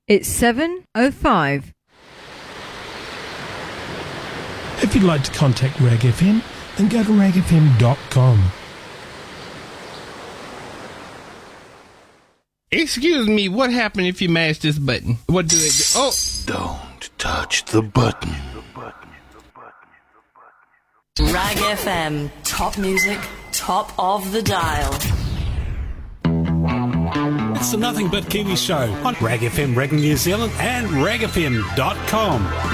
It's 7:05. If you'd like to contact Rag FM, then go to ragfm.com. Excuse me, what happened if you mash this button? What do it do? Oh! Don't touch the button. Rag FM, top music, top of the dial. It's the Nothing But Kiwi Show on Rag FM, Rag New Zealand and ragfm.com.